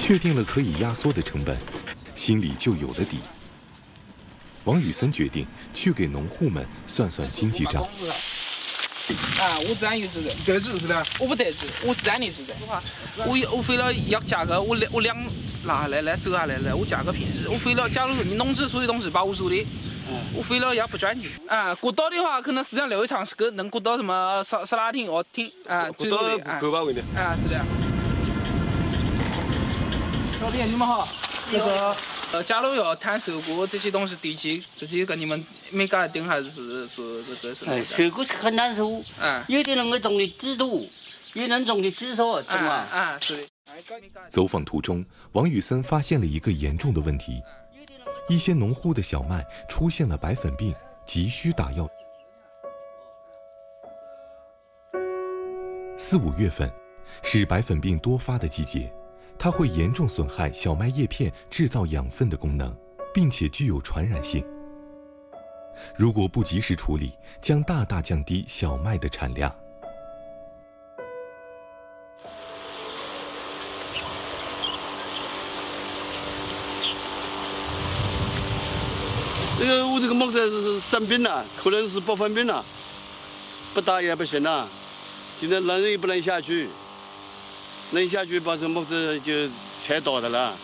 确定了可以压缩的成本，心里就有了底。王宇森决定去给农户们算算经济账。 我自然有责任。 得知是的？ 我不得知，我是按例是的。我为了要价格，我拿来走下来，我价格平时，我为了假如说你农资属于东西保护署的。我非了要不转进过道的话，可能市场流畅是够能过到什么沙拉亭、鹅亭过道够把位的。 是的。老弟，你们好。那个假如要谈收购这些东西地契，这些跟你们没搞定，还是说这个是？ 收购是很难收。有的人种的制度，有人种的制作，懂吗？ 是的。 走访途中，王宇森发现了一个严重的问题。一些农户的小麦出现了白粉病，急需打药。4、5月份是白粉病多发的季节，它会严重损害小麦叶片制造养分的功能，并且具有传染性。如果不及时处理，将大大降低小麦的产量。 我这个木子是生病了，可能是白粉病了，不打也不行了。现在人也不能下去，人下去把这木子就踩倒的了。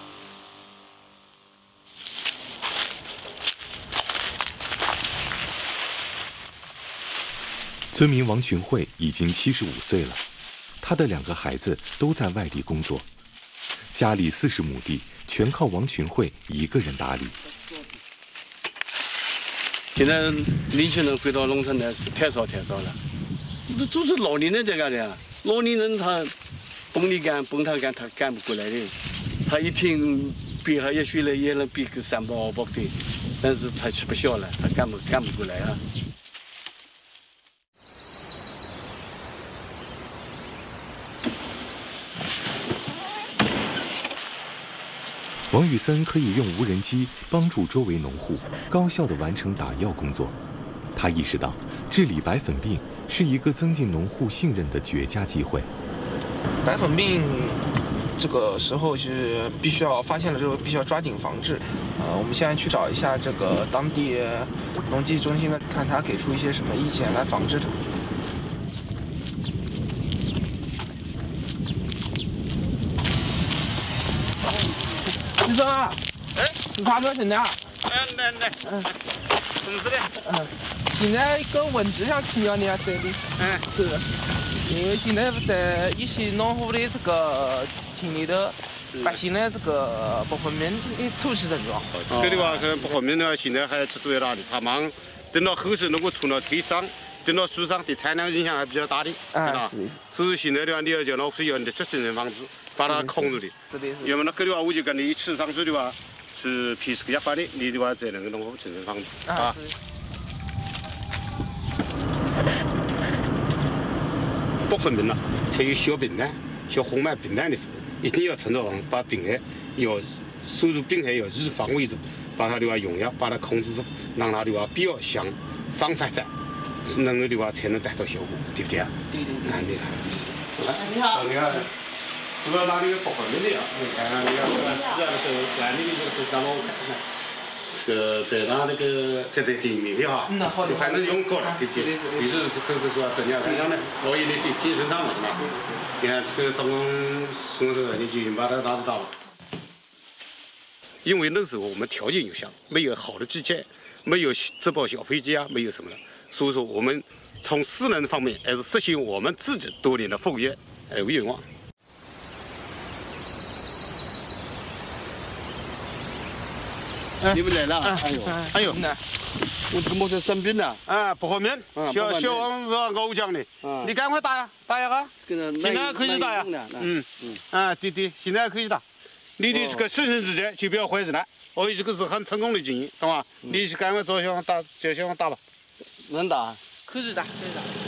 村民王群慧已经75岁了，他的2个孩子都在外地工作，家里40亩地全靠王群慧一个人打理。 现在年轻人回到农村来是太少了，这都是老年人在干的，老年人他蹦你干蹦他干，他干不过来的，他一听比他也许了也能比个3包2包的，但是他吃不消了，他干不过来啊。 王宇森可以用无人机帮助周围农户高效地完成打药工作。他意识到，治理白粉病是一个增进农户信任的绝佳机会。 白粉病这个时候是必须要发现了之后，必须要抓紧防治。我们现在去找一下这个当地农技中心的，看他给出一些什么意见来防治它。先生啊，吃啥子现在啊？ 来，同志的。 现在个问题想请教你啊，这里。是，因为现在在一些农户的这个群里头，发现了这个白粉病的初期症状。 这个的话，可能白粉病的话，现在还制作在哪里？他忙，等到后续如果出了推伤，等到树上对产量影响还比较大的，是吧？所以现在的话，你要叫老师要立即进行防治，把它控住的。 是的。 要么那个的话，我就跟你一起上去的话，是平时压法的，你的话才能够农户进行防治啊。白粉病了，才有小病呢，小红脉病难的时候，一定要趁早把病害要锁住病害，要以防为主，把它的话用药把它控制住，让它的话不要向上发展，能够的话才能达到效果，对不对啊？ 对。 你看。 你好。 你看，主要拿那个白粉病的呀，你看看，你看这样子，管理的就让我看。在那个在地面的哈，反正用高了，对，是可以说怎样呢？可以的对平顺上嘛，你看这个咱们松手你就把它拿着打吧。因为那时候我们条件有限，没有好的机械，没有自保小飞机啊，没有什么的，所以说我们从私人方面还是实现我们自己多年的奉愿为愿望。 你们来了，哎呦，我这个木子生病了， 白粉病，小王是熬浆的，你赶快打呀，打呀哈，现在可以打呀，对，现在可以打，你的这个生存之间就不要怀疑了，这个是很成功的经验，懂吗？你赶快找小王打吧， 能打， 可以打。